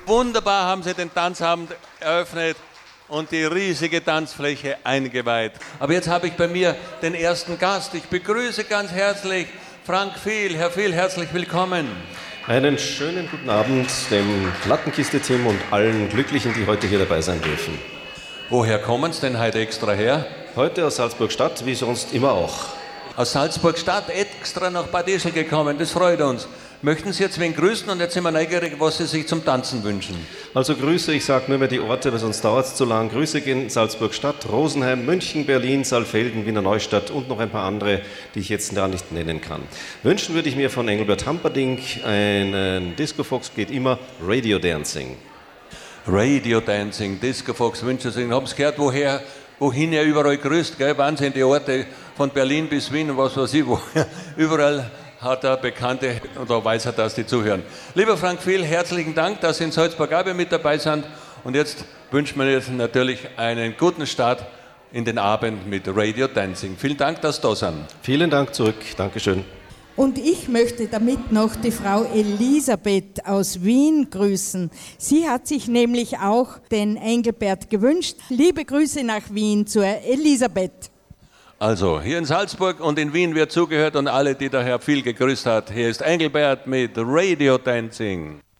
Wunderbar haben Sie den Tanzabend eröffnet und die riesige Tanzfläche eingeweiht. Aber jetzt habe ich bei mir den ersten Gast. Ich begrüße ganz herzlich Frank Viel. Herr Viel, herzlich willkommen. Einen schönen guten Abend dem Plattenkiste-Team und allen Glücklichen, die heute hier dabei sein dürfen. Woher kommen Sie denn heute extra her? Heute aus Salzburg-Stadt, wie sonst immer auch. Aus Salzburg-Stadt extra nach Bad Ischl gekommen, das freut uns. Möchten Sie jetzt wen grüßen und jetzt sind wir neugierig, was Sie sich zum Tanzen wünschen? Also Grüße, ich sage nur mehr die Orte, weil sonst dauert es zu lang. Grüße gehen Salzburg-Stadt, Rosenheim, München, Berlin, Saalfelden, Wiener Neustadt und noch ein paar andere, die ich jetzt gar nicht nennen kann. Wünschen würde ich mir von Engelbert Hamperdinck einen Disco-Fox, geht immer, Radio Dancing. Radio Dancing, Disco-Fox, wünsche Sie. Haben Sie gehört, wohin er überall grüßt, gell? Wahnsinn, die Orte von Berlin bis Wien und was weiß ich, wo überall hat er Bekannte oder weiß er, dass die zuhören. Lieber Frank Viel, herzlichen Dank, dass Sie in Salzburg-Abe mit dabei sind. Und jetzt wünschen wir jetzt natürlich einen guten Start in den Abend mit Radio Dancing. Vielen Dank, dass Sie da sind. Vielen Dank zurück. Dankeschön. Und ich möchte damit noch die Frau Elisabeth aus Wien grüßen. Sie hat sich nämlich auch den Engelbert gewünscht. Liebe Grüße nach Wien zur Elisabeth. Also, hier in Salzburg und in Wien wird zugehört und alle, die daher viel gegrüßt hat. Hier ist Engelbert mit Radio Dancing.